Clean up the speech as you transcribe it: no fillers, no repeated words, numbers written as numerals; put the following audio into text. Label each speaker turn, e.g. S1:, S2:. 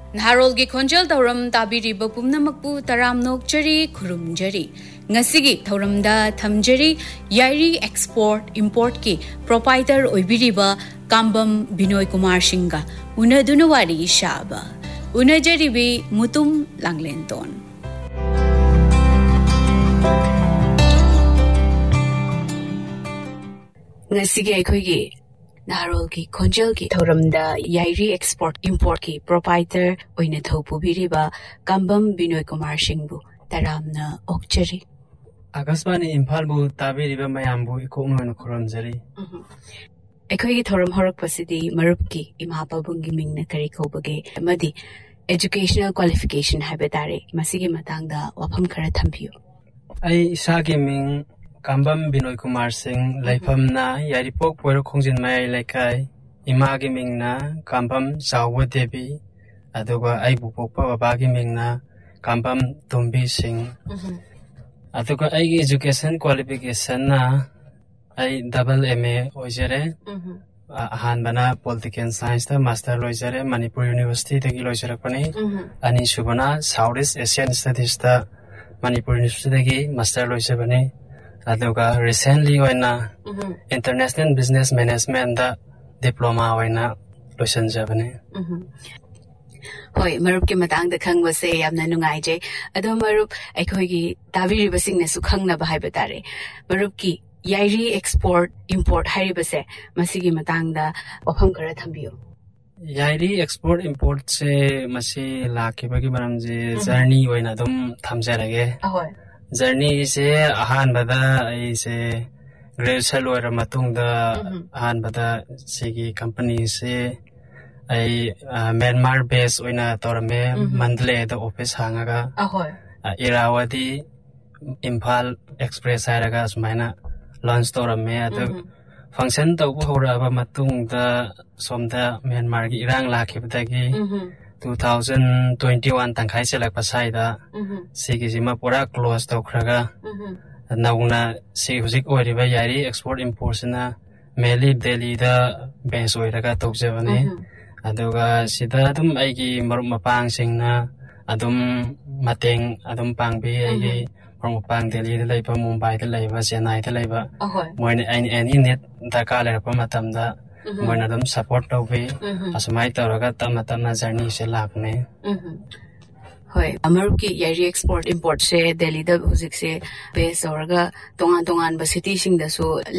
S1: Naharolgi Khonjel Tauram Tabiriba Pumnamakpu Taram Nokjari Kurumjari Ngasigi Tauramda Thamjari Yairi Export Import Ki Proprietor Oibiriba Kambam Binoy Kumar Shinga Unadunawari Shaba Unajaribi Mutum Langlenton Ngasigi Aikogi Naharolgi Khonjel ki Tauramda Yairi Export Import ki Proprietor Oina Thopu Biriba Kambam Binoy Kumar Shingbu Taramna Okjari
S2: Akasmani Impalbu Tabiriba Mayambu Ikono Kurumjari
S1: Aikogi Thoram Horakpasidi Marupki Imapabungi Mingna Kari Kobage Madi Educational Qualification Habitare Masigi Matanga Wapam Kara Thampiu
S2: Ai Isagi Ming Kambam Binoy Kumar Singh Laifamna Yaripok Poro Khongjin Mai Laikai Imagi Mingna Kambam Sawa Devi Aduga Aibu Pokpa Babagi Mingna Kambam Tumbi Singh Aduga Ai Education Qualification na Ai double MA Ojere Hanbana Political Science ta Master Loisere Manipur University Tagi Loiserakpani Ani Subana Southeast Asian Studies ta Manipur University Tagi Master Loisebani Aduga recently waina International Business Management da diploma waina loisanjabane
S1: Hoi marup ki matang da khangwase yamna nungaije ado marup aikhoigi tabiriba singna su khangna ba haibatare marup ki Yairi Export Import hairibase masigi matang da wafam kara thambiyo
S2: Yairi Export Import se masi lakibagi maramje journey waina dum thamjarage
S1: ahoi
S2: Journey se ahan bada se graduation loira matung da ahan bada sigi company se ai Myanmar based oina torame Mandale da office hangaga
S1: ahoi
S2: Irawadi Imphal Express hairaga sumaina launch torame adu function tawbu horaba matung da somda Myanmar gi irang lakhibadagi 2021 tangkai selak pasai da sigi sima pura close to kraga nauna si hujik oriba Yairi Export Import na Meli Delhi da base oiraga tokjabane aduga sida adum aigi marup mapang singna adum mateng adum pangbi aigi marup mapang Delhi da laiba Mumbai da laiba Chennai da laiba moine any net darka lerpa matamda Moina dum support tawbi asmai tawraga tamna journey se lakne
S1: Hoi amarup ki Yairi Export Import se Delhi da hujik se base auraga tongan ba city sing da su